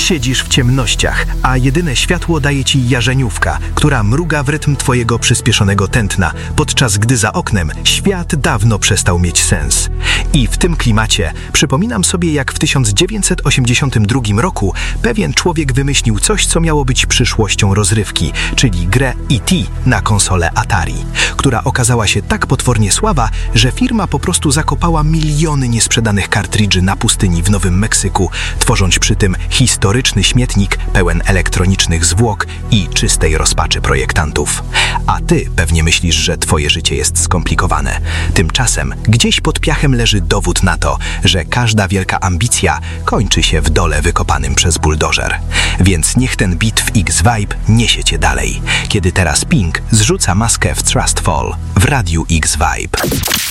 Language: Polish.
Siedzisz w ciemnościach, a jedyne światło daje ci jarzeniówka, która mruga w rytm twojego przyspieszonego tętna, podczas gdy za oknem świat dawno przestał mieć sens. I w tym klimacie przypominam sobie, jak w 1982 roku pewien człowiek wymyślił coś, co miało być przyszłością rozrywki, czyli grę E.T. na konsolę Atari, która okazała się tak potwornie słaba, że firma po prostu zakopała miliony niesprzedanych kartridży na pustyni w Nowym Meksyku, tworząc przy tym historyczny śmietnik pełen elektronicznych zwłok i czystej rozpaczy projektantów. A ty pewnie myślisz, że twoje życie jest skomplikowane. Tymczasem gdzieś pod piachem leży dowód na to, że każda wielka ambicja kończy się w dole wykopanym przez buldożer. Więc niech ten beat w X-Vibe niesie cię dalej, kiedy teraz Pink zrzuca maskę w Trustfall w Radiu X-Vibe.